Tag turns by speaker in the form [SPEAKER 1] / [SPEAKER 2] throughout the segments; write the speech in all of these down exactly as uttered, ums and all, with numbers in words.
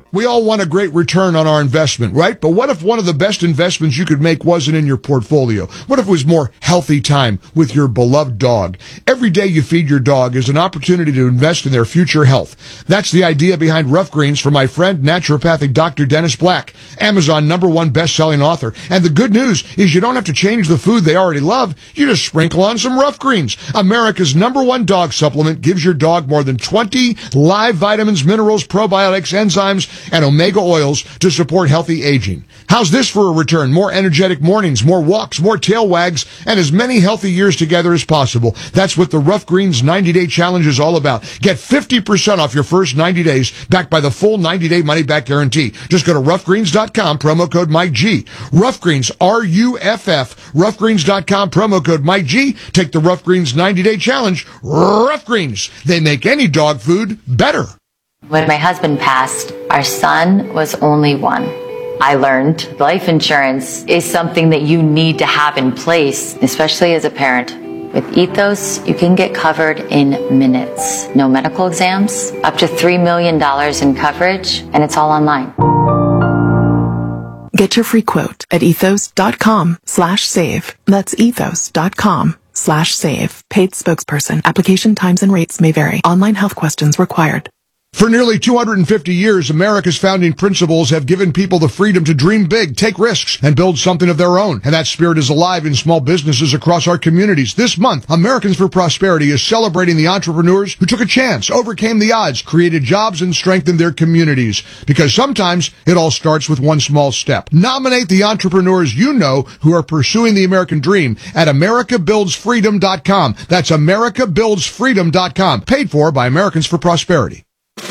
[SPEAKER 1] We all want a great return on our investment, right? But what if one of the best investments you could make wasn't in your portfolio? What if it was more healthy time with your beloved dog? Every day you feed your dog is an opportunity to invest in their future health. That's the idea behind Rough Greens from my friend, naturopathic Doctor Dennis Black, Amazon number one best-selling author. And the good news is you don't have to change the food they already love. You just sprinkle on some Rough Greens. America's number one dog supplement gives your dog more than twenty live vitamins, minerals, probiotics, enzymes, and omega oils to support healthy aging. How's this for a return? More energetic mornings, more walks, more tail wags, and as many healthy years together as possible. That's what the Rough Greens ninety-day challenge is all about. Get fifty percent off your first ninety days, backed by the full ninety-day money-back guarantee. Just go to rough greens dot com, promo code Mike G. Rough Greens, R U F F, rough greens dot com, promo code Mike G. Take the Rough Greens ninety-day challenge. Rough Greens. They make any dog food better.
[SPEAKER 2] When my husband passed, our son was only one. I learned life insurance is something that you need to have in place, especially as a parent. With Ethos, you can get covered in minutes. No medical exams, up to three million dollars in coverage, and it's all online.
[SPEAKER 3] Get your free quote at ethos.com slash save. That's ethos.com slash save. Paid spokesperson. Application times and rates may vary. Online health questions required.
[SPEAKER 1] For nearly two hundred fifty years, America's founding principles have given people the freedom to dream big, take risks, and build something of their own. And that spirit is alive in small businesses across our communities. This month, Americans for Prosperity is celebrating the entrepreneurs who took a chance, overcame the odds, created jobs, and strengthened their communities. Because sometimes it all starts with one small step. Nominate the entrepreneurs you know who are pursuing the American dream at america builds freedom dot com. That's america builds freedom dot com. Paid for by Americans for Prosperity.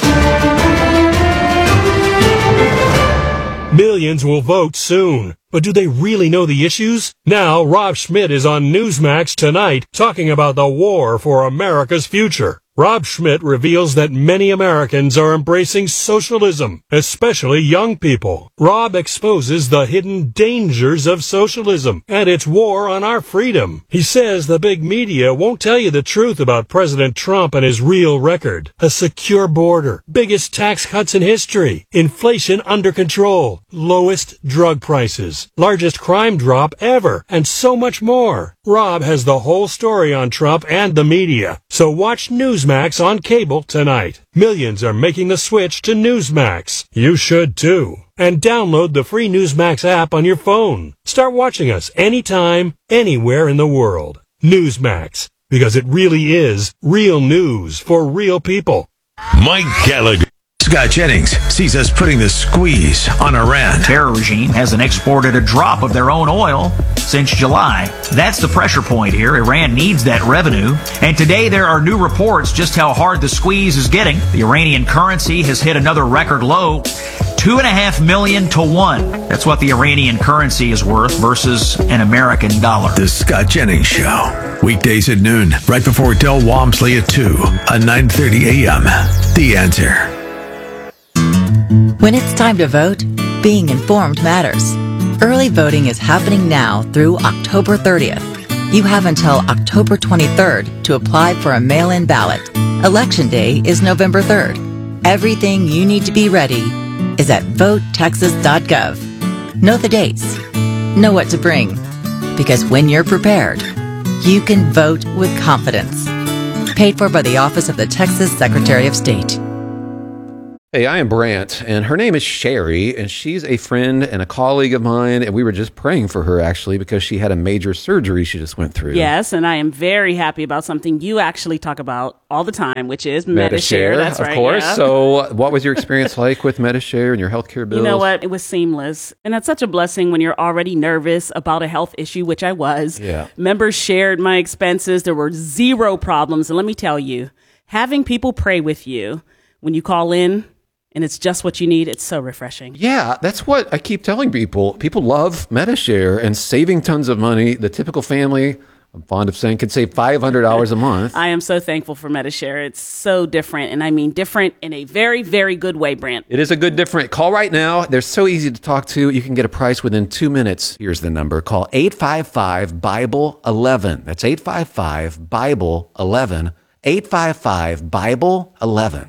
[SPEAKER 4] Millions will vote soon, but do they really know the issues? Now, Rob Schmidt is on Newsmax tonight talking about the war for America's future. Rob Schmidt reveals that many Americans are embracing socialism, especially young people. Rob exposes the hidden dangers of socialism and its war on our freedom. He says the big media won't tell you the truth about President Trump and his real record. A secure border, biggest tax cuts in history, inflation under control, lowest drug prices, largest crime drop ever, and so much more. Rob has the whole story on Trump and the media. So watch Newsmax on cable tonight. Millions are making the switch to Newsmax. You should too. And download the free Newsmax app on your phone. Start watching us anytime, anywhere in the world. Newsmax, because it really is real news for real people.
[SPEAKER 5] Mike Gallagher. Scott Jennings sees us putting the squeeze on Iran.
[SPEAKER 6] Terror regime hasn't exported a drop of their own oil since July. That's the pressure point here. Iran needs that revenue. And today there are new reports just how hard the squeeze is getting. The Iranian currency has hit another record low. Two and a half million to one. That's what the Iranian currency is worth versus an American dollar.
[SPEAKER 5] The Scott Jennings Show. Weekdays at noon, right before Del Walmsley at two on nine thirty a.m. The Answer.
[SPEAKER 7] When it's time to vote, being informed matters. Early voting is happening now through October thirtieth. You have until October twenty-third to apply for a mail-in ballot. Election Day is November third. Everything you need to be ready is at vote texas dot gov. Know the dates. Know what to bring. Because when you're prepared, you can vote with confidence. Paid for by the Office of the Texas Secretary of State.
[SPEAKER 8] Hey, I am Brant, and her name is Sherry, and she's a friend and a colleague of mine, and we were just praying for her, actually, because she had a major surgery she just went through.
[SPEAKER 9] Yes, and I am very happy about something you actually talk about all the time, which is Medi-Share. That's
[SPEAKER 8] of
[SPEAKER 9] right,
[SPEAKER 8] course.
[SPEAKER 9] yeah.
[SPEAKER 8] So what was your experience like with Medi-Share and your healthcare bills?
[SPEAKER 9] You know what? It was seamless, and that's such a blessing when you're already nervous about a health issue, which I was.
[SPEAKER 8] Yeah.
[SPEAKER 9] Members shared my expenses. There were zero problems, and let me tell you, having people pray with you when you call in, and it's just what you need. It's so refreshing.
[SPEAKER 8] Yeah, that's what I keep telling people. People love Medi-Share and saving tons of money. The typical family, I'm fond of saying, could save five hundred dollars a month.
[SPEAKER 9] I am so thankful for Medi-Share. It's so different, and I mean different in a very, very good way, Brant.
[SPEAKER 8] It is a good different. Call right now. They're so easy to talk to. You can get a price within two minutes. Here's the number. Call eight five five, Bible eleven. That's eight five five, Bible eleven. eight five five, Bible eleven.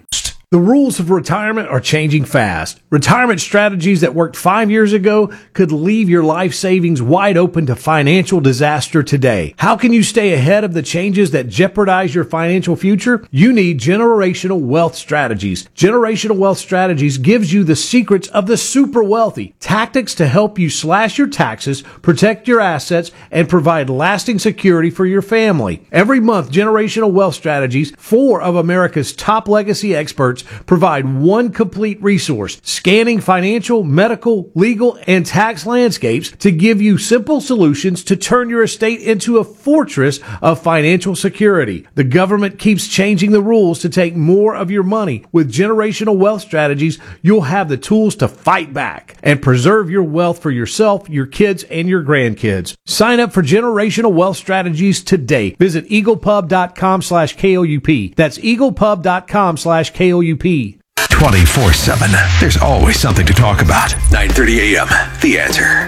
[SPEAKER 10] The rules of retirement are changing fast. Retirement strategies that worked five years ago could leave your life savings wide open to financial disaster today. How can you stay ahead of the changes that jeopardize your financial future? You need Generational Wealth Strategies. Generational Wealth Strategies gives you the secrets of the super wealthy, tactics to help you slash your taxes, protect your assets, and provide lasting security for your family. Every month, Generational Wealth Strategies, four of America's top legacy experts, provide one complete resource, scanning financial, medical, legal, and tax landscapes to give you simple solutions to turn your estate into a fortress of financial security. The government keeps changing the rules to take more of your money. With Generational Wealth Strategies, you'll have the tools to fight back and preserve your wealth for yourself, your kids, and your grandkids. Sign up for Generational Wealth Strategies today. Visit eaglepub.com slash KOUP. That's eaglepub.com slash KOUP.
[SPEAKER 5] twenty-four seven. There's always something to talk about. nine thirty a.m. The Answer.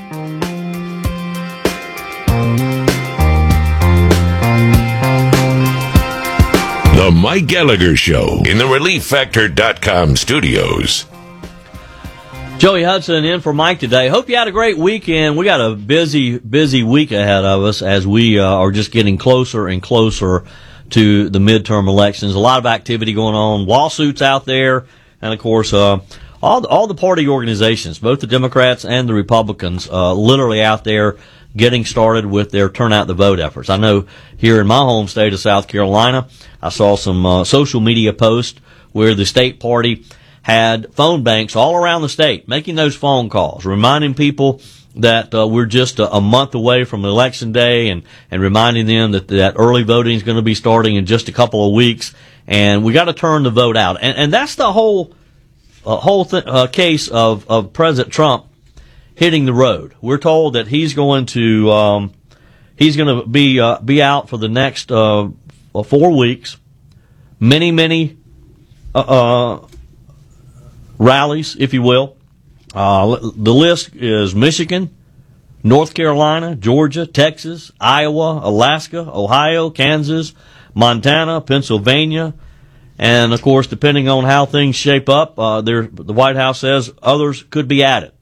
[SPEAKER 11] The Mike Gallagher Show in the relief factor dot com studios.
[SPEAKER 12] Joey Hudson in for Mike today. Hope you had a great weekend. We got a busy, busy week ahead of us as we uh, are just getting closer and closer to the midterm elections. A lot of activity going on, lawsuits out there, and of course, uh, all the, all the party organizations, both the Democrats and the Republicans, uh, literally out there getting started with their turnout the vote efforts. I know here in my home state of South Carolina, I saw some uh, social media posts where the state party had phone banks all around the state making those phone calls, reminding people that uh, we're just a, a month away from election day, and, and reminding them that that early voting is going to be starting in just a couple of weeks, and we got to turn the vote out. And, and that's the whole uh, whole th- uh, case of, of President Trump hitting the road. We're told that he's going to um, he's going to be uh, be out for the next uh, four weeks. Many many uh, uh, rallies, if you will. Uh, the list is Michigan, North Carolina, Georgia, Texas, Iowa, Alaska, Ohio, Kansas, Montana, Pennsylvania, and of course, depending on how things shape up, uh, there, the White House says others could be added.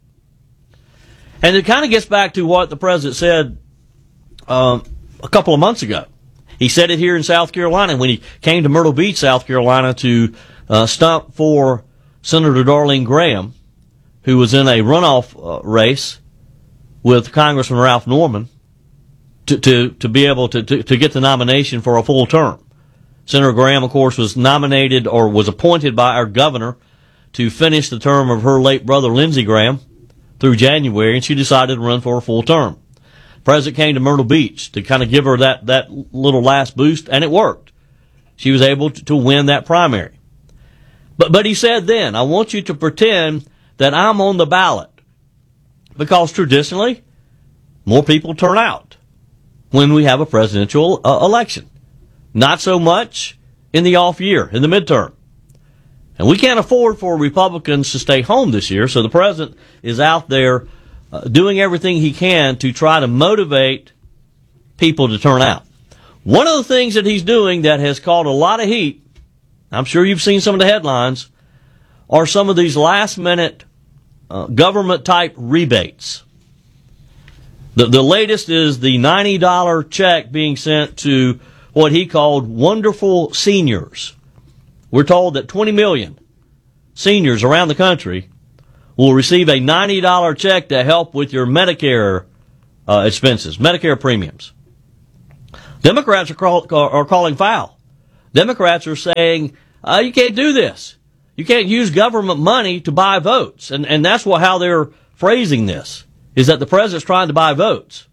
[SPEAKER 12] And it kind of gets back to what the president said um, a couple of months ago. He said it here in South Carolina when he came to Myrtle Beach, South Carolina, to uh, stump for Senator Darlene Graham, who was in a runoff uh, race with Congressman Ralph Norman, to to, to be able to, to, to get the nomination for a full term. Senator Graham, of course, was nominated or was appointed by our governor to finish the term of her late brother, Lindsey Graham, through January, and she decided to run for a full term. The president came to Myrtle Beach to kind of give her that, that little last boost, and it worked. She was able to, to win that primary. But but he said then, I want you to pretend that I'm on the ballot, because traditionally, more people turn out when we have a presidential uh, election. Not so much in the off year, in the midterm. And we can't afford for Republicans to stay home this year, so the president is out there uh, doing everything he can to try to motivate people to turn out. One of the things that he's doing that has caught a lot of heat, I'm sure you've seen some of the headlines, are some of these last-minute uh, government-type rebates. The, the latest is the ninety dollars check being sent to what he called wonderful seniors. We're told that twenty million seniors around the country will receive a ninety dollars check to help with your Medicare uh, expenses, Medicare premiums. Democrats are, call, are calling foul. Democrats are saying, uh, you can't do this. You can't use government money to buy votes. And, and that's what, how they're phrasing this, is that the president's trying to buy votes.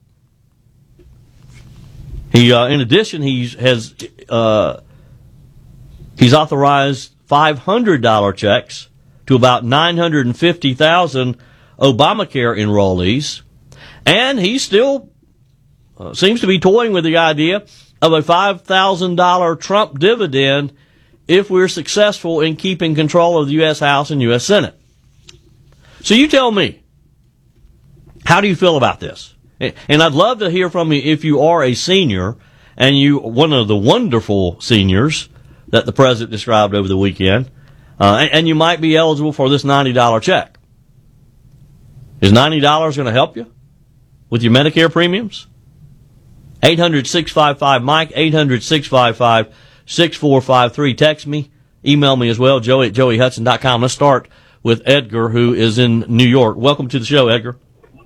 [SPEAKER 12] He, uh, in addition, he has, uh, he's authorized five hundred dollars checks to about nine hundred fifty thousand Obamacare enrollees. And he still uh, seems to be toying with the idea of a five thousand dollars Trump dividend if we're successful in keeping control of the U S House and U S Senate. So you tell me, how do you feel about this? And I'd love to hear from you if you are a senior and you one of the wonderful seniors that the president described over the weekend. Uh, and, and you might be eligible for this ninety dollars check. Is ninety dollars going to help you with your Medicare premiums? eight hundred, six five five, Mike, eight hundred, six five five, six four five three. Text me, email me as well, joey at joey hudson dot com. Let's start with Edgar, who is in New York. Welcome to the show, Edgar.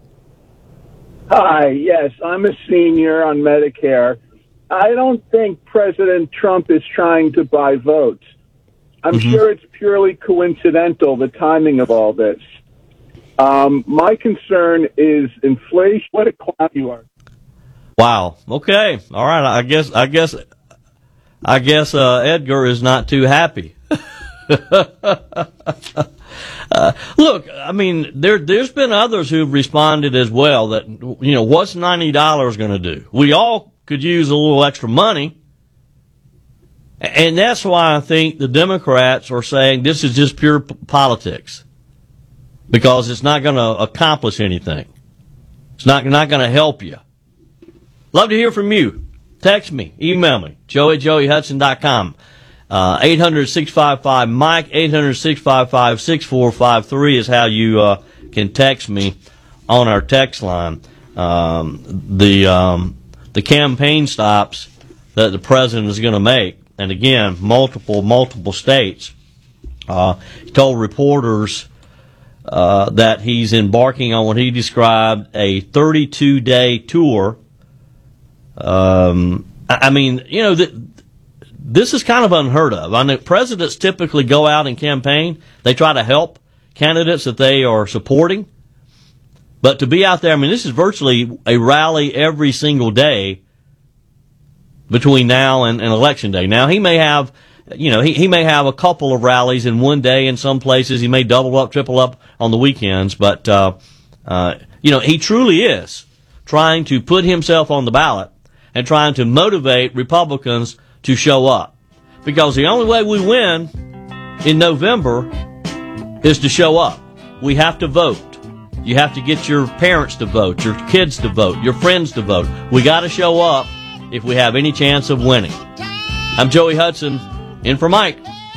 [SPEAKER 13] Hi, yes, I'm a senior on Medicare. I don't think President Trump is trying to buy votes. I'm mm-hmm. sure it's purely coincidental, the timing of all this. Um, my concern is inflation. What a clown you are.
[SPEAKER 12] Wow. Okay. All right. I guess, I guess, I guess, uh, Edgar is not too happy. Uh, look, I mean, there, there's been others who've responded as well that, you know, what's ninety dollars going to do? We all could use a little extra money. And that's why I think the Democrats are saying this is just pure p- politics. Because it's not going to accomplish anything. It's not, not going to help you. Love to hear from you. Text me, email me, joey at joey hudson dot com. Uh, eight hundred, six five five, Mike, eight hundred, six five five, six four five three is how you uh, can text me on our text line. Um, the um, the campaign stops that the president is going to make, and again, multiple, multiple states. Uh, he told reporters uh, that he's embarking on what he described a thirty-two day tour. Um, I, I mean, you know, the, this is kind of unheard of. I know presidents typically go out and campaign. They try to help candidates that they are supporting. But to be out there, I mean, this is virtually a rally every single day between now and, and Election Day. Now, he may have, you know, he, he may have a couple of rallies in one day in some places. He may double up, triple up on the weekends. But, uh, uh, you know, he truly is trying to put himself on the ballot and trying to motivate Republicans to show up. Because the only way we win in November is to show up. We have to vote. You have to get your parents to vote, your kids to vote, your friends to vote. We got to show up if we have any chance of winning. I'm Joey Hudson, in for Mike.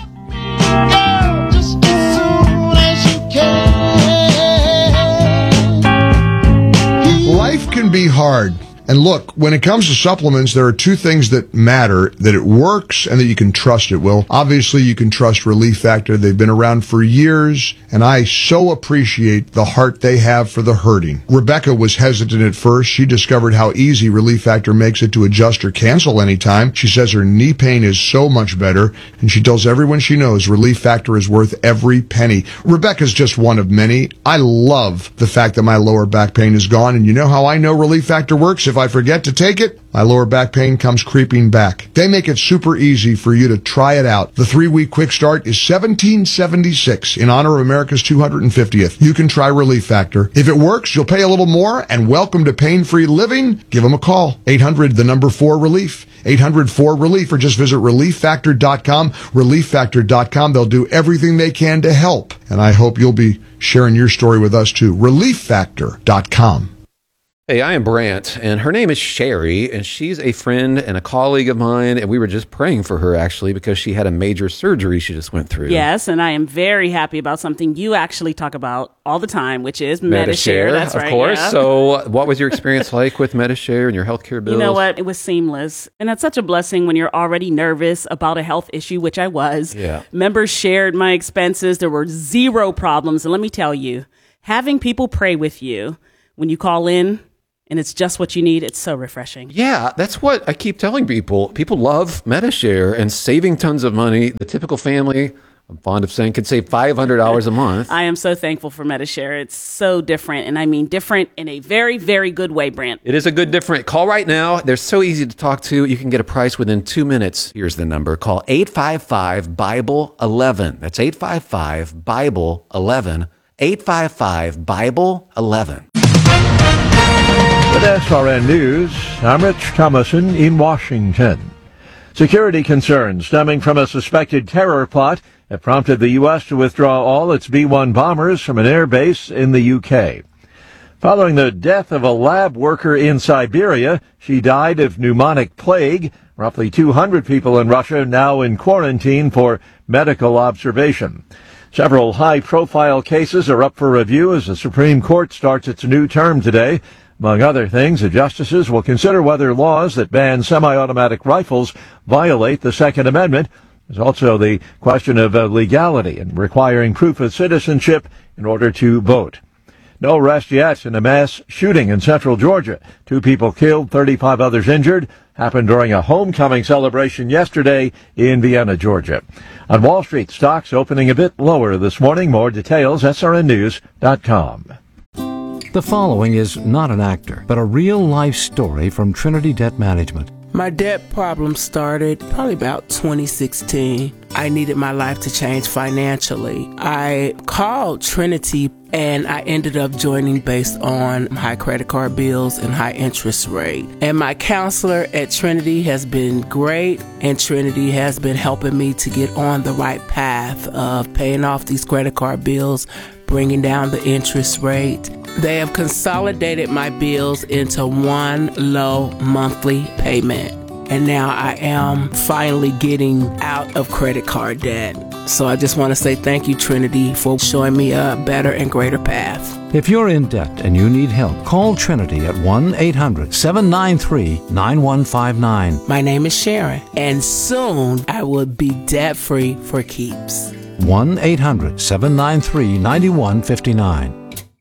[SPEAKER 1] Life can be hard. And look, when it comes to supplements, there are two things that matter, that it works and that you can trust it. Well, obviously you can trust Relief Factor. They've been around for years, and I so appreciate the heart they have for the hurting. Rebecca was hesitant at first. She discovered how easy Relief Factor makes it to adjust or cancel anytime. She says her knee pain is so much better, and she tells everyone she knows Relief Factor is worth every penny. Rebecca's just one of many. I love the fact that my lower back pain is gone, and you know how I know Relief Factor works? If I forget to take it, my lower back pain comes creeping back. They make it super easy for you to try it out. The three-week quick start is seventeen seventy-six in honor of America's two hundred fiftieth. You can try Relief Factor. If it works, you'll pay a little more, and welcome to pain-free living. Give them a call. eight hundred, the number four, relief. eight hundred, four, relief, or just visit relief factor dot com. relief factor dot com. They'll do everything they can to help. And I hope you'll be sharing your story with us, too. relief factor dot com.
[SPEAKER 8] Hey, I am Brant, and her name is Sherry, and she's a friend and a colleague of mine, and we were just praying for her, actually, because she had a major surgery she just went through.
[SPEAKER 9] Yes, and I am very happy about something you actually talk about all the time, which is Medi-Share. That's right.
[SPEAKER 8] Of course.
[SPEAKER 9] Yeah.
[SPEAKER 8] So what was your experience like with Medi-Share and your healthcare bills?
[SPEAKER 9] You know what? It was seamless. And that's such a blessing when you're already nervous about a health issue, which I was.
[SPEAKER 8] Yeah.
[SPEAKER 9] Members shared my expenses. There were zero problems. And let me tell you, having people pray with you when you call in, and it's just what you need, it's so refreshing.
[SPEAKER 8] Yeah, that's what I keep telling people. People love Medi-Share and saving tons of money. The typical family, I'm fond of saying, could save five hundred dollars a month.
[SPEAKER 9] I am so thankful for Medi-Share. It's so different, and I mean different in a very, very good way, Brant.
[SPEAKER 8] It is a good different. Call right now. They're so easy to talk to. You can get a price within two minutes. Here's the number. Call eight five five, Bible eleven. That's eight five five, Bible eleven. eight five five, Bible eleven.
[SPEAKER 14] With S R N News, I'm Rich Thomason in Washington. Security concerns stemming from a suspected terror plot have prompted the U S to withdraw all its B one bombers from an air base in the U K. Following the death of a lab worker in Siberia, she died of pneumonic plague. Roughly two hundred people in Russia now in quarantine for medical observation. Several high-profile cases are up for review as the Supreme Court starts its new term today. Among other things, the justices will consider whether laws that ban semi-automatic rifles violate the Second Amendment. There's also the question of uh, legality and requiring proof of citizenship in order to vote. No arrest yet in a mass shooting in central Georgia. Two people killed, thirty-five others injured. Happened during a homecoming celebration yesterday in Vienna, Georgia. On Wall Street, stocks opening a bit lower this morning. More details, S R N news dot com.
[SPEAKER 15] The following is not an actor, but a real-life story from Trinity Debt Management.
[SPEAKER 16] My debt problem started probably about twenty sixteen. I needed my life to change financially. I called Trinity and I ended up joining based on high credit card bills and high interest rate. And my counselor at Trinity has been great, and Trinity has been helping me to get on the right path of paying off these credit card bills, bringing down the interest rate. They have consolidated my bills into one low monthly payment. And now I am finally getting out of credit card debt. So I just want to say thank you, Trinity, for showing me a better and greater path.
[SPEAKER 15] If you're in debt and you need help, call Trinity at one eight hundred seven nine three nine one five nine.
[SPEAKER 16] My name is Sharon, and soon I will be debt-free for keeps.
[SPEAKER 15] one eight hundred seven nine three nine one five nine.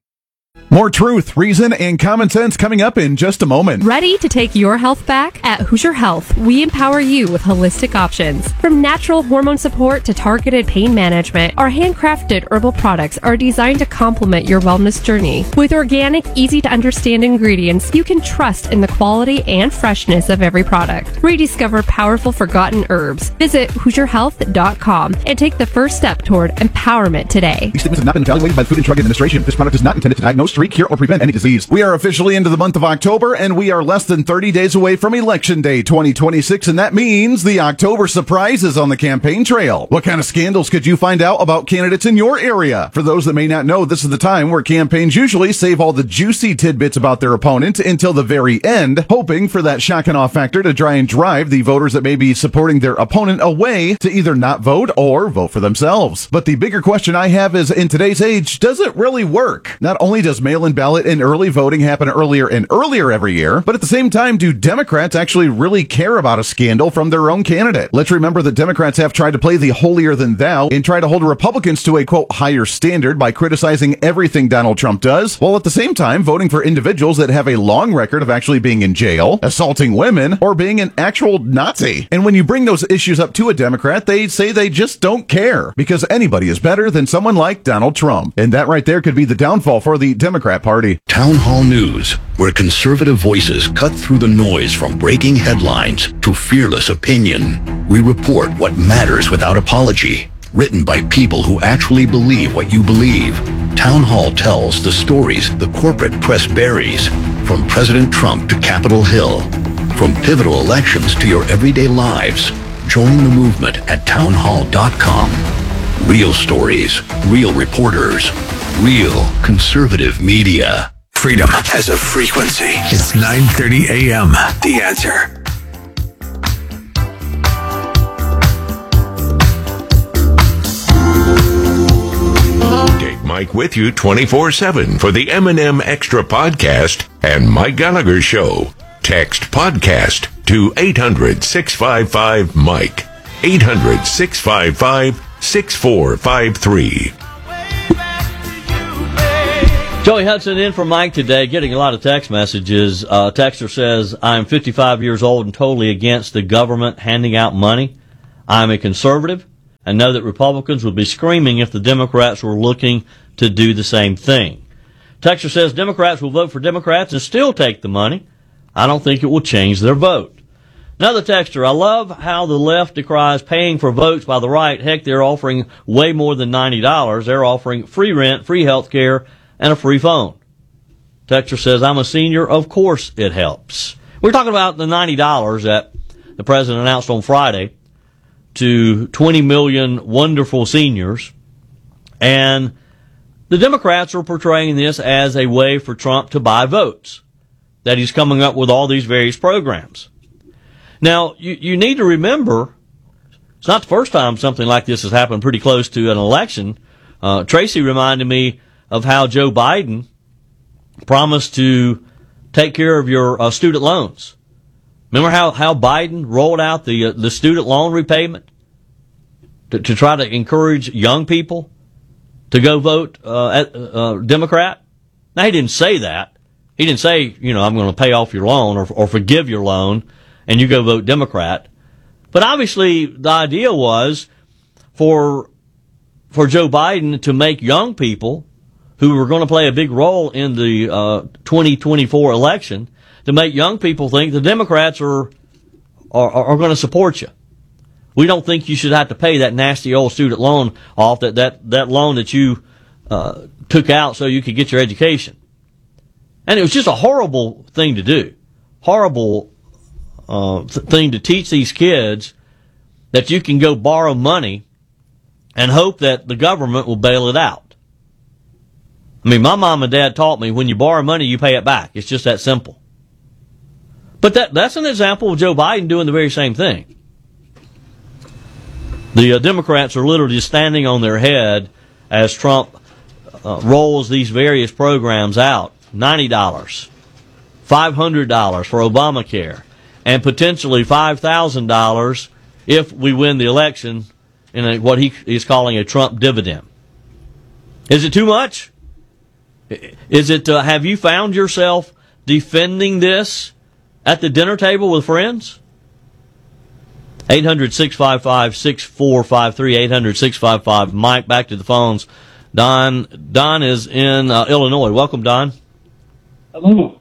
[SPEAKER 17] More truth, reason, and common sense coming up in just a moment.
[SPEAKER 18] Ready to take your health back? At Hoosier Health, we empower you with holistic options. From natural hormone support to targeted pain management, our handcrafted herbal products are designed to complement your wellness journey. With organic, easy-to-understand ingredients, you can trust in the quality and freshness of every product. Rediscover powerful forgotten herbs. Visit Hoosier Health dot com and take the first step toward empowerment today.
[SPEAKER 17] These statements have not been evaluated by the Food and Drug Administration. This product is not intended to diagnose, treat, cure, or prevent any disease. We are officially into the month of October, and we are less than thirty days away from Election Day twenty twenty-six, and that means the October surprise is on the campaign trail. What kind of scandals could you find out about candidates in your area? For those that may not know, this is the time where campaigns usually save all the juicy tidbits about their opponent until the very end, hoping for that shock and awe factor to try and drive the voters that may be supporting their opponent away to either not vote or vote for themselves. But the bigger question I have is, in today's age, does it really work? Not only does mail-in ballot and early voting happen earlier and earlier every year, but at the same time, do Democrats actually really care about a scandal from their own candidate? Let's remember that Democrats have tried to play the holier than thou and try to hold Republicans to a, quote, higher standard by criticizing everything Donald Trump does, while at the same time voting for individuals that have a long record of actually being in jail, assaulting women, or being an actual Nazi. And when you bring those issues up to a Democrat, they say they just don't care, because anybody is better than someone like Donald Trump. And that right there could be the downfall for the Democrat Party.
[SPEAKER 19] Town Hall News, where conservative voices cut through the noise from breaking headlines to fearless opinion. We report what matters without apology. Written by people who actually believe what you believe. Town Hall tells the stories the corporate press buries. From President Trump to Capitol Hill. From pivotal elections to your everyday lives. Join the movement at town hall dot com. Real stories, real reporters, real conservative media.
[SPEAKER 5] Freedom has a frequency. It's nine thirty a.m. The Answer.
[SPEAKER 11] Take Mike with you twenty-four seven for the M and M Extra Podcast and Mike Gallagher Show. Text podcast to eight hundred six five five Mike. eight hundred six five five six four five three.
[SPEAKER 12] Joey Hudson in for Mike today, getting a lot of text messages. Uh, texter says, I'm fifty-five years old and totally against the government handing out money. I'm a conservative and know that Republicans would be screaming if the Democrats were looking to do the same thing. Texter says, Democrats will vote for Democrats and still take the money. I don't think it will change their vote. Another texter, I love how the left decries paying for votes by the right. Heck, they're offering way more than ninety dollars. They're offering free rent, free health care, and a free phone. Texter says, I'm a senior. Of course it helps. We're talking about the ninety dollars that the president announced on Friday to twenty million wonderful seniors. And the Democrats are portraying this as a way for Trump to buy votes, that he's coming up with all these various programs. Now, you, you need to remember It's not the first time something like this has happened pretty close to an election. Uh, Tracy reminded me of how Joe Biden promised to take care of your uh, student loans. Remember how, how Biden rolled out the uh, the student loan repayment to, to try to encourage young people to go vote uh, at, uh, Democrat? Now, he didn't say that. He didn't say, you know, I'm going to pay off your loan or, or forgive your loan and you go vote Democrat. But obviously, the idea was for for Joe Biden to make young people who were going to play a big role in the uh, twenty twenty-four election, to make young people think the Democrats are are, are going to support you. We don't think you should have to pay that nasty old student loan off, that that, that loan that you uh, took out so you could get your education. And it was just a horrible thing to do. Horrible uh, th- thing to teach these kids that you can go borrow money and hope that the government will bail it out. I mean, my mom and dad taught me when you borrow money, you pay it back. It's just that simple. But that that's an example of Joe Biden doing the very same thing. The uh, Democrats are literally standing on their head as Trump uh, rolls these various programs out. ninety dollars, five hundred dollars for Obamacare, and potentially five thousand dollars if we win the election in a, what he is calling a Trump dividend. Is it too much? Is it? Uh, have you found yourself defending this at the dinner table with friends? eight hundred, six five five, six four five three, eight hundred, six five five, Mike, back to the phones. Don, Don is in uh, Illinois. Welcome, Don.
[SPEAKER 20] Hello.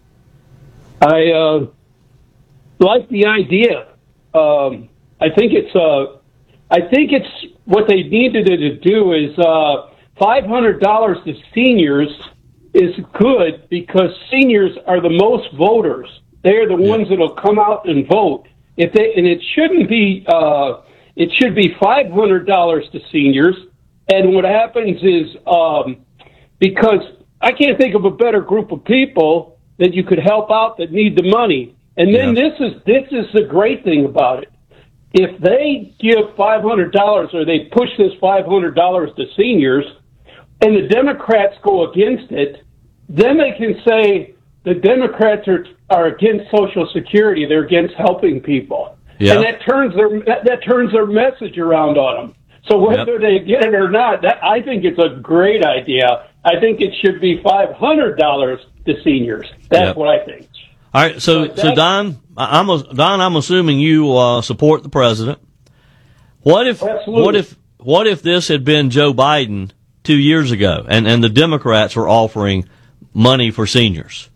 [SPEAKER 20] I uh, like the idea. Um, I think it's uh, I think it's what they needed to do is uh, five hundred dollars to seniors is good because seniors are the most voters. They are the yeah. ones that will come out and vote. If they and it shouldn't be uh, it should be five hundred dollars to seniors. And what happens is um, because I can't think of a better group of people that you could help out that need the money. And then yeah. this is this is the great thing about it. If they give five hundred dollars or they push this five hundred dollars to seniors and the Democrats go against it, then they can say the Democrats are, are against Social Security. They're against helping people. Yeah. And that turns their that, that turns their message around on them. So whether yep. they get it or not, that, I think it's a great idea. I think it should be five hundred dollars to seniors. That's yep. what I think.
[SPEAKER 12] All right, so so Don, I'm a, Don, I'm assuming you uh, support the president. What if Absolutely. what if what if this had been Joe Biden two years ago, and, and the Democrats were offering money for seniors?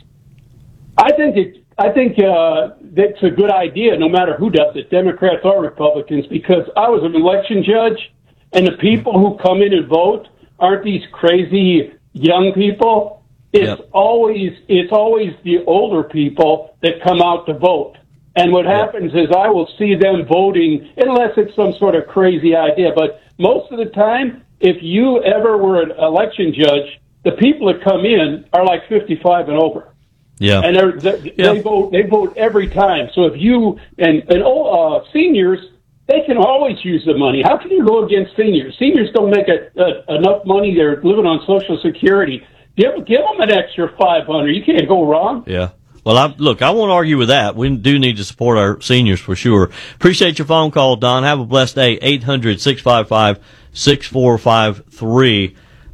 [SPEAKER 20] I think it. I think uh, that's a good idea, no matter who does it, Democrats or Republicans, because I was an election judge, and the people who come in and vote aren't these crazy young people. It's yep. always it's always the older people that come out to vote. And what happens yep. is I will see them voting, unless it's some sort of crazy idea. But most of the time, if you ever were an election judge, the people that come in are like fifty-five and over.
[SPEAKER 12] Yeah,
[SPEAKER 20] and they're, they yeah. they vote. They vote every time. So if you and and uh, seniors, they can always use the money. How can you go against seniors? Seniors don't make a, a, enough money. They're living on Social Security. Give give them an extra five hundred. You can't go wrong.
[SPEAKER 12] Yeah. Well, I, look, I won't argue with that. We do need to support our seniors for sure. Appreciate your phone call, Don. Have a blessed day. eight hundred, six five five, six four five three.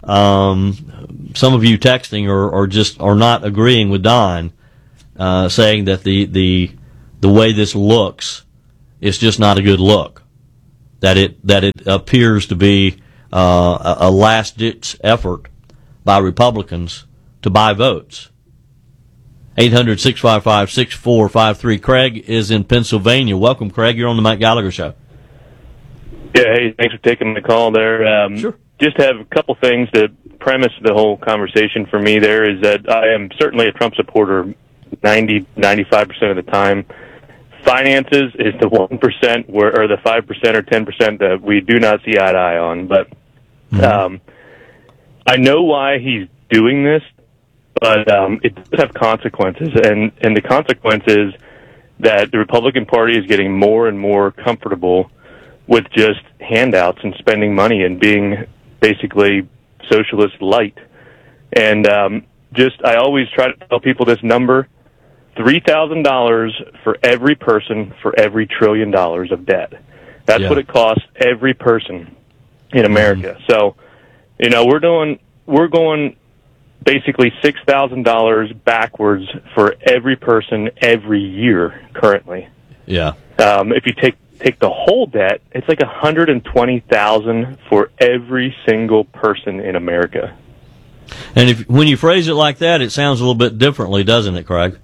[SPEAKER 12] Um, some of you texting or, or just are not agreeing with Don, uh, saying that the, the, the way this looks is just not a good look. That it, that it appears to be, uh, a, a last ditch effort by Republicans to buy votes. eight hundred, six five five, six four five three. Craig is in Pennsylvania. Welcome, Craig. You're on the Mike Gallagher Show.
[SPEAKER 21] Yeah, hey, thanks for taking the call there. Um, sure. Just have a couple things to premise the whole conversation for me there is that I am certainly a Trump supporter ninety, ninety-five percent of the time. Finances is the one percent where, or the five percent or ten percent that we do not see eye to eye on. But um, I know why he's doing this, but um, it does have consequences. And, and the consequence is that the Republican Party is getting more and more comfortable with just handouts and spending money and being basically socialist light. And um, just, I always try to tell people this number, three thousand dollars for every person for every trillion dollars of debt. That's
[SPEAKER 12] Yeah.
[SPEAKER 21] what it costs every person in America. Mm-hmm. So, you know, we're doing, we're going basically six thousand dollars backwards for every person every year currently.
[SPEAKER 12] Yeah.
[SPEAKER 21] Um, if you take take the whole debt, it's like one hundred twenty thousand dollars for every single person in America.
[SPEAKER 12] And if when you phrase it like that, it sounds a little bit differently, doesn't it, Craig?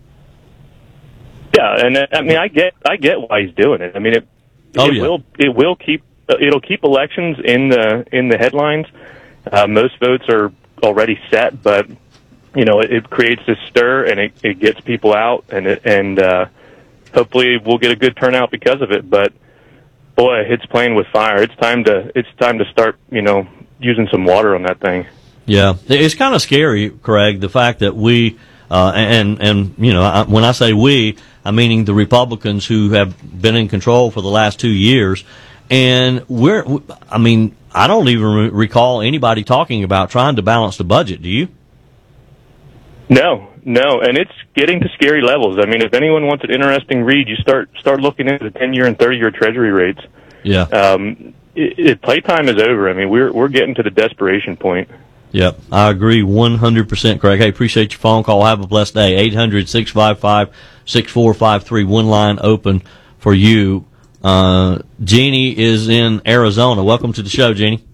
[SPEAKER 21] Yeah, and uh, I mean, I get I get why he's doing it. I mean, it,
[SPEAKER 12] oh,
[SPEAKER 21] it
[SPEAKER 12] yeah.
[SPEAKER 21] will it will keep uh, it'll keep elections in the in the headlines. Uh, most votes are already set, but you know, it, it creates this stir and it, it gets people out, and it, and uh, hopefully we'll get a good turnout because of it. But boy, it's playing with fire. It's time to it's time to start, you know, using some water on that thing.
[SPEAKER 12] Yeah, it's kind of scary, Craig, the fact that we, uh, and, and, you know, I, when I say we, I'm meaning the Republicans who have been in control for the last two years. And we're, I mean, I don't even re- recall anybody talking about trying to balance the budget. Do you?
[SPEAKER 21] No, no, and it's getting to scary levels. I mean, if anyone wants an interesting read, you start start looking into the ten-year and thirty-year Treasury rates.
[SPEAKER 12] Yeah.
[SPEAKER 21] Um, it, it, playtime is over. I mean, we're we're getting to the desperation point.
[SPEAKER 12] Yep, I agree one hundred percent, Craig. Hey, appreciate your phone call. Have a blessed day. eight hundred, six five five, six four five three. One line open for you. Uh, Jeannie is in Arizona. Welcome to the show, Jeannie.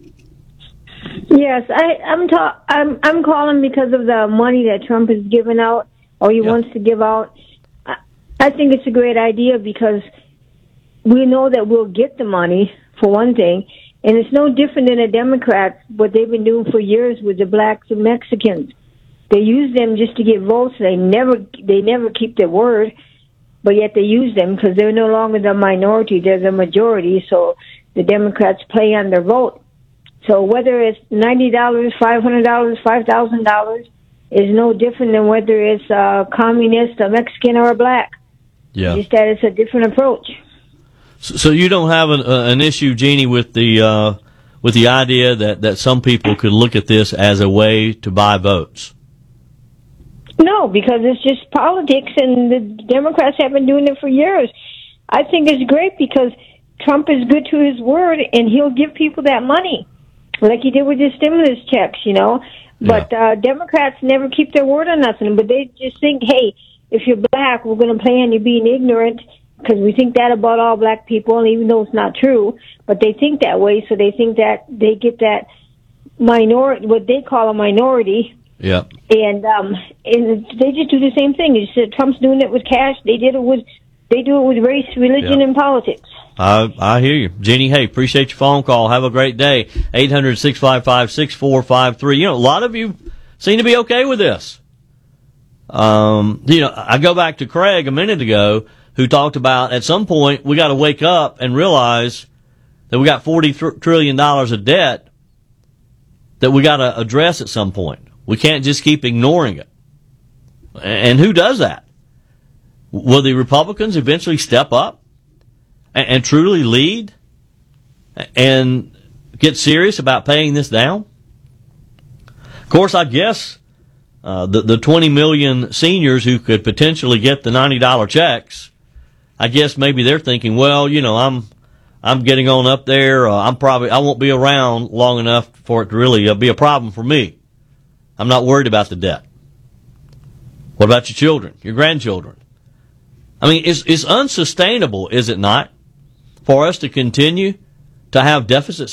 [SPEAKER 2] Yes, I, I'm, ta- I'm I'm calling because of the money that Trump is giving out, or he wants to give out. I, I think it's a great idea because we know that we'll get the money, for one thing, and it's no different than the Democrats, what they've been doing for years with the blacks and Mexicans. They use them just to get votes. They never they never keep their word, but yet they use them because they're no longer the minority, they're the majority, so the Democrats play on their vote. So whether it's ninety dollars, five hundred dollars, five thousand dollars is no different than whether it's a communist, a Mexican, or a black.
[SPEAKER 12] Yeah.
[SPEAKER 2] Just that it's a different approach.
[SPEAKER 12] So, so you don't have an, uh, an issue, Jeannie, with the uh, with the idea that, that some people could look at this as a way to buy votes?
[SPEAKER 2] No, because it's just politics, and the Democrats have been doing it for years. I think it's great because Trump is good to his word, and he'll give people that money, like he did with his stimulus checks, you know. But uh, Democrats never keep their word on nothing, but they just think, hey, if you're black, we're going to play on you being ignorant, because we think that about all black people, and even though it's not true, but they think that way, so they think that they get that minority, what they call a minority.
[SPEAKER 12] Yeah.
[SPEAKER 2] And um, and they just do the same thing. You said Trump's doing it with cash. They did it with, they do it with race, religion,
[SPEAKER 12] Yeah.
[SPEAKER 2] and politics.
[SPEAKER 12] I I hear you, Jeannie. Hey, appreciate your phone call. Have a great day. eight hundred, six five five, six four five three. You know, a lot of you seem to be okay with this. Um, you know, I go back to Craig a minute ago, who talked about at some point we got to wake up and realize that we got forty trillion dollars of debt that we got to address at some point. We can't just keep ignoring it. And who does that? Will the Republicans eventually step up and, and truly lead and get serious about paying this down? Of course, I guess uh, the, the twenty million seniors who could potentially get the ninety dollars checks, I guess maybe they're thinking, well, you know, I'm I'm getting on up there. Uh, I'm probably I won't be around long enough for it to really uh, be a problem for me. I'm not worried about the debt. What about your children, your grandchildren? I mean, it's, it's unsustainable, is it not, for us to continue to have deficit